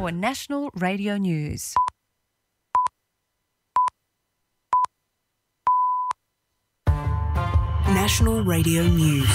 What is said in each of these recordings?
for National Radio News. National Radio News.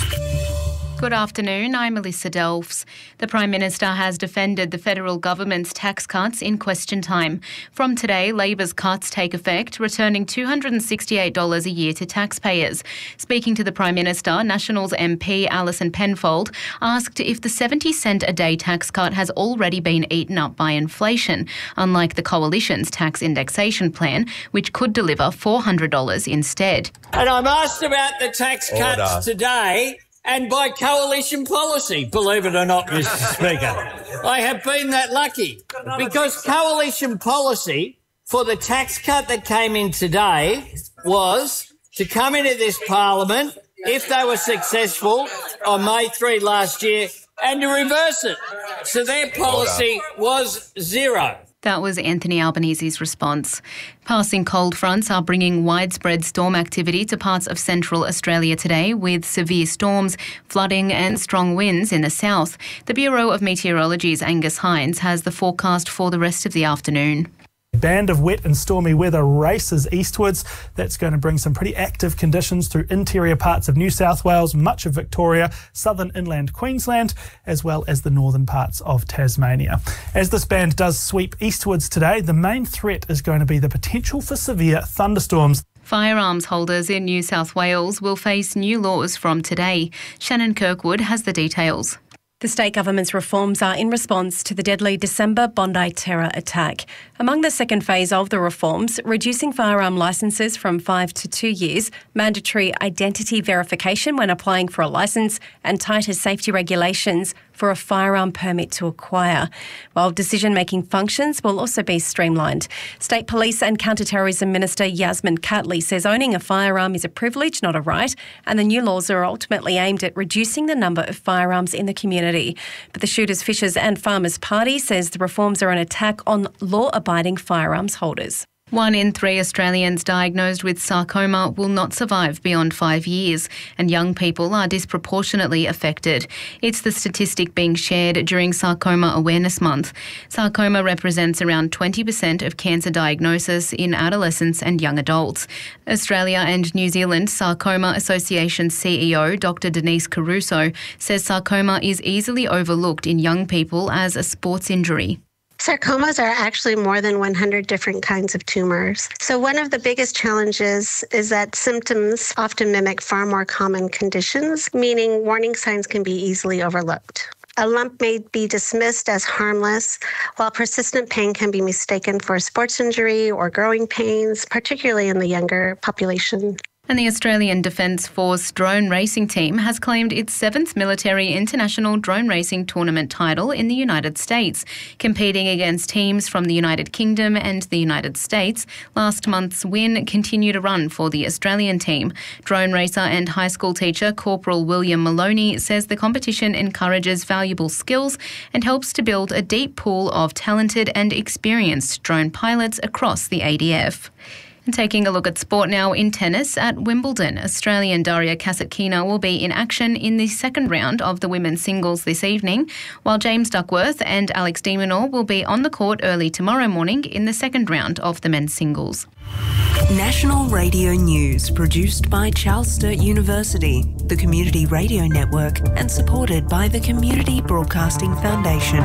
Good afternoon, I'm Melissa Delves. The Prime Minister has defended the federal government's tax cuts in question time. From today, Labor's cuts take effect, returning $268 a year to taxpayers. Speaking to the Prime Minister, Nationals MP Alison Penfold asked if the 70-cent a day tax cut has already been eaten up by inflation, unlike the Coalition's tax indexation plan, which could deliver $400 instead. And I'm asked about the tax cuts today. And by coalition policy, believe it or not, Mr. Speaker. I have been that lucky because coalition policy for the tax cut that came in today was to come into this parliament, if they were successful on May 3 last year, and to reverse it. So their policy was zero. That was Anthony Albanese's response. Passing cold fronts are bringing widespread storm activity to parts of central Australia today, with severe storms, flooding and strong winds in the south. The Bureau of Meteorology's Angus Hines has the forecast for the rest of the afternoon. Band of wet and stormy weather races eastwards. That's going to bring some pretty active conditions through interior parts of New South Wales, much of Victoria, southern inland Queensland, as well as the northern parts of Tasmania. As this band does sweep eastwards today, the main threat is going to be the potential for severe thunderstorms. Firearms holders in New South Wales will face new laws from today. Shannon Kirkwood has the details. The state government's reforms are in response to the deadly December Bondi terror attack. Among the second phase of the reforms, reducing firearm licences from 5 to 2 years, mandatory identity verification when applying for a licence, and tighter safety regulations for a firearm permit to acquire. While decision-making functions will also be streamlined. State Police and Counter-Terrorism Minister Yasmin Catley says owning a firearm is a privilege, not a right, and the new laws are ultimately aimed at reducing the number of firearms in the community. But the Shooters, Fishers and Farmers Party says the reforms are an attack on law-abiding firearms holders. 1 in 3 Australians diagnosed with sarcoma will not survive beyond 5 years, and young people are disproportionately affected. It's the statistic being shared during Sarcoma Awareness Month. Sarcoma represents around 20% of cancer diagnosis in adolescents and young adults. Australia and New Zealand Sarcoma Association CEO Dr. Denise Caruso says sarcoma is easily overlooked in young people as a sports injury. Sarcomas are actually more than 100 different kinds of tumors. So one of the biggest challenges is that symptoms often mimic far more common conditions, meaning warning signs can be easily overlooked. A lump may be dismissed as harmless, while persistent pain can be mistaken for a sports injury or growing pains, particularly in the younger population. And the Australian Defence Force drone racing team has claimed its 7th military international drone racing tournament title in the United States, competing against teams from the United Kingdom and the United States. Last month's win continued a run for the Australian team. Drone racer and high school teacher Corporal William Maloney says the competition encourages valuable skills and helps to build a deep pool of talented and experienced drone pilots across the ADF. And taking a look at sport now in tennis at Wimbledon, Australian Daria Kasatkina will be in action in the second round of the women's singles this evening, while James Duckworth and Alex de Minaur will be on the court early tomorrow morning in the second round of the men's singles. National Radio News, produced by Charles Sturt University, the Community Radio Network, and supported by the Community Broadcasting Foundation.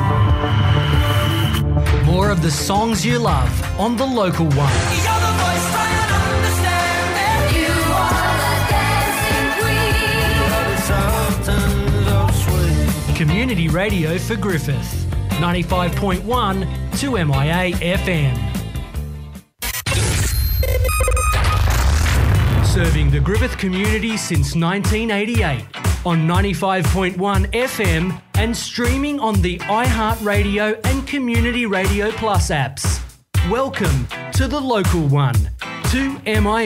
More of the songs you love on The Local One. Community radio for Griffith. 95.1 2MIA FM. Serving the Griffith community since 1988 on 95.1 FM and streaming on the iHeartRadio and Community Radio Plus apps. Welcome to The Local One, 2MIA.